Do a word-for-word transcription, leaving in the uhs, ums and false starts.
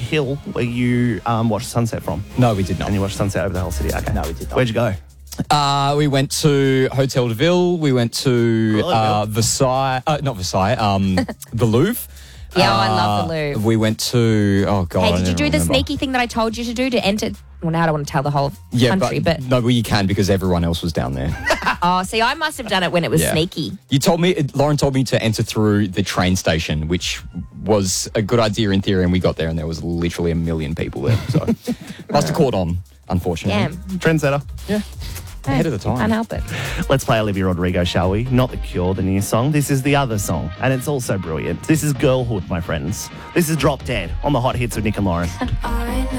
hill where you um, watched sunset from. No, we did not. And you watched sunset over the whole city. Okay. No, we did not. Where'd you go? Uh, we went to Hotel de Ville. We went to Oh, uh, Versailles. Uh, not Versailles. Um, the Louvre. Yeah, oh, I love Uh, the Louvre. We went to. Oh God. Hey, I did you never do the remember. sneaky thing that I told you to do to enter? Well, now I don't want to tell the whole Yeah, country, but, but, no, well, you can because everyone else was down there. oh, see, I must have done it when it was Yeah. sneaky. You told me, Lauren told me to enter through the train station, which was a good idea in theory, and we got there and there was literally a million people there. So must have caught on, unfortunately. Damn, Trendsetter. Yeah. Ahead of the time. Can't help it. Let's play Olivia Rodrigo, shall we? Not The Cure, the new song. This is the other song, and it's also brilliant. This is Girlhood, my friends. This is Drop Dead on the Hot Hits with Nick and Lauren.